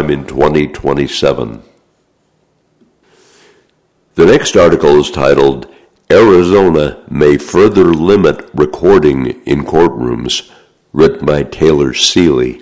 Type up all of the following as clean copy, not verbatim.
sometime in 2027. The next article is titled, Arizona May Further Limit Recording in Courtrooms, written by Taylor Seeley.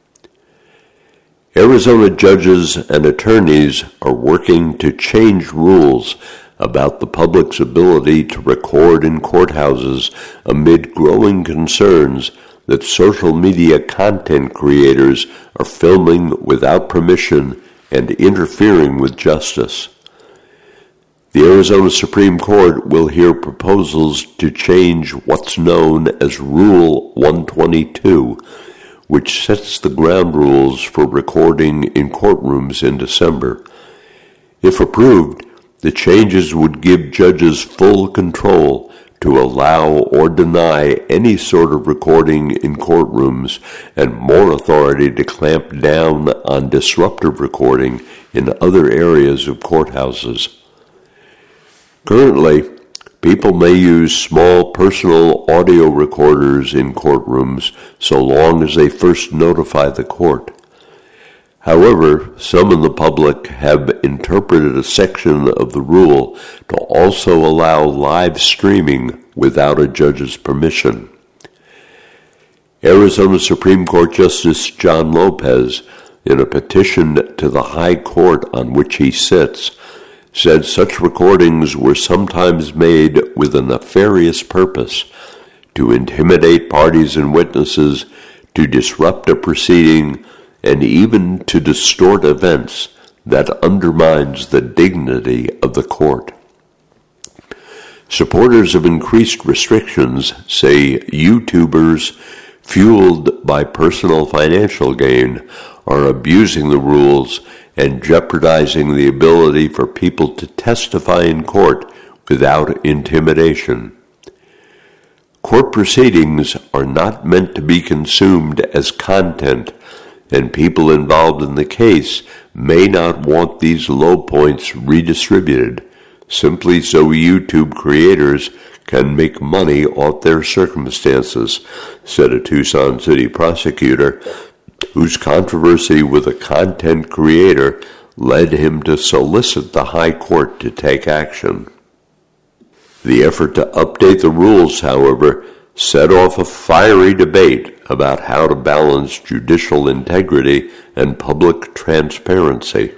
Arizona judges and attorneys are working to change rules about the public's ability to record in courthouses amid growing concerns that social media content creators are filming without permission and interfering with justice. The Arizona Supreme Court will hear proposals to change what's known as Rule 122, which sets the ground rules for recording in courtrooms in December. If approved, the changes would give judges full control to allow or deny any sort of recording in courtrooms and more authority to clamp down on disruptive recording in other areas of courthouses. Currently, people may use small personal audio recorders in courtrooms so long as they first notify the court. However, some in the public have interpreted a section of the rule to also allow live streaming without a judge's permission. Arizona Supreme Court Justice John Lopez, in a petition to the High Court on which he sits, said such recordings were sometimes made with a nefarious purpose to intimidate parties and witnesses, to disrupt a proceeding, and even to distort events that undermines the dignity of the court. Supporters of increased restrictions say YouTubers, fueled by personal financial gain, are abusing the rules and jeopardizing the ability for people to testify in court without intimidation. Court proceedings are not meant to be consumed as content, and people involved in the case may not want these low points redistributed, simply so YouTube creators can make money off their circumstances, said a Tucson City prosecutor whose controversy with a content creator led him to solicit the High Court to take action. The effort to update the rules, however, set off a fiery debate about how to balance judicial integrity and public transparency.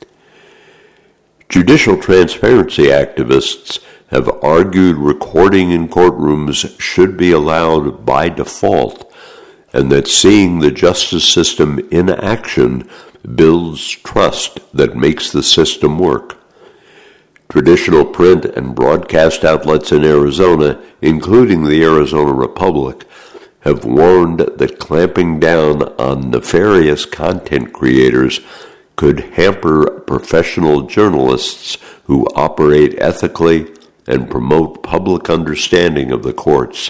Judicial transparency activists have argued recording in courtrooms should be allowed by default, and that seeing the justice system in action builds trust that makes the system work. Traditional print and broadcast outlets in Arizona, including the Arizona Republic, have warned that clamping down on nefarious content creators could hamper professional journalists who operate ethically and promote public understanding of the courts.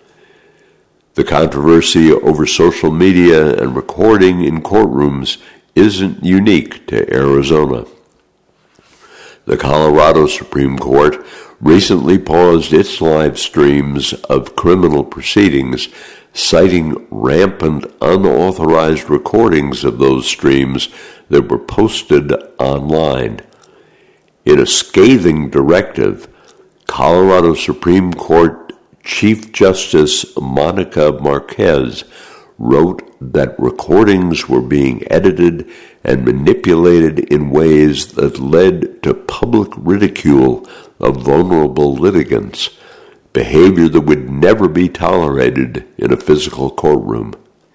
The controversy over social media and recording in courtrooms isn't unique to Arizona. The Colorado Supreme Court recently paused its live streams of criminal proceedings, citing rampant unauthorized recordings of those streams that were posted online. In a scathing directive, Colorado Supreme Court Chief Justice Monica Marquez wrote that recordings were being edited and manipulated in ways that led to public ridicule of vulnerable litigants, behavior that would never be tolerated in a physical courtroom.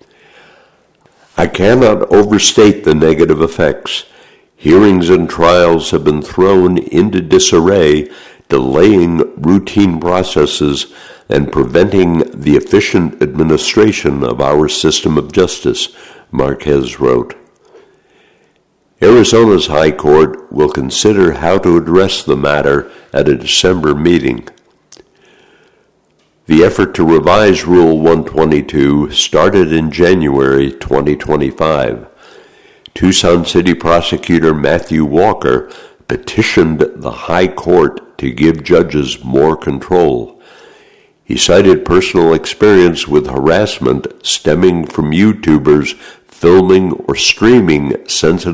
I cannot overstate the negative effects. Hearings and trials have been thrown into disarray, delaying routine processes and preventing the efficient administration of our system of justice, Marquez wrote. Arizona's High Court will consider how to address the matter at a December meeting. The effort to revise Rule 122 started in January 2025. Tucson City Prosecutor Matthew Walker petitioned the High Court to give judges more control. He cited personal experience with harassment stemming from YouTubers filming or streaming sensitive